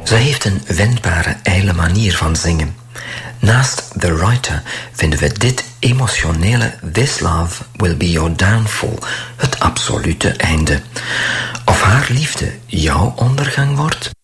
Ze heeft een wendbare, ijle manier van zingen. Naast The Writer vinden we dit emotionele This Love Will Be Your Downfall het absolute einde. Of haar liefde jouw ondergang wordt?